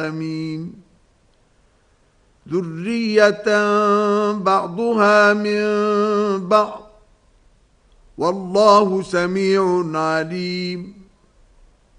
آمين. ذرية بعضها من بعض والله سميع عليم.